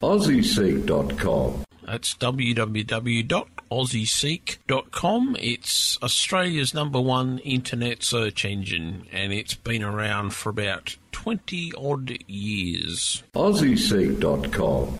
AussieSeek.com. That's www.aussieseek.com. It's Australia's #1 internet search engine, and it's been around for about 20-odd years. AussieSeek.com.